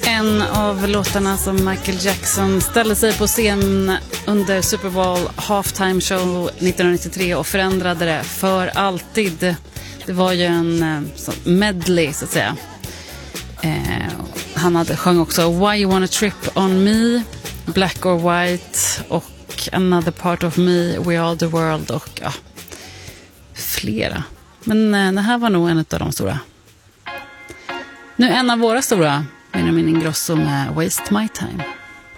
En av låtarna som Michael Jackson ställde sig på scen under Super Bowl Halftime Show 1993 och förändrade det för alltid. Det var ju en medley så att säga. Han sjöng också Why You Wanna Trip On Me, Black or White och Another Part of Me, We Are The World och ja, flera. Men det här var nog en av de stora. Nu en av våra stora, Benjamin Ingrosso med Waste My Time.